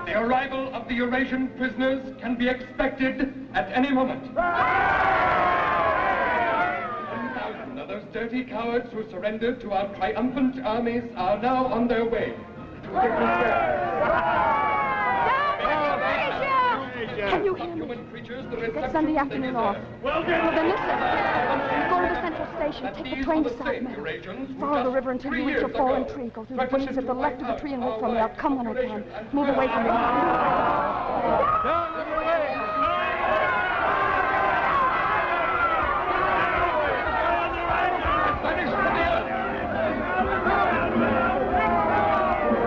The arrival of the Eurasian prisoners can be expected at any moment. 1,000 of those dirty cowards who surrendered to our triumphant armies are now on their way. Can you hear me? Get Sunday afternoon off. Well, then listen. Go to the central station, take the train to South Meadow. Follow the river until you reach a fallen tree. Go through the bushes at the left of the tree and wait for me. I'll come when I can. Move away from me.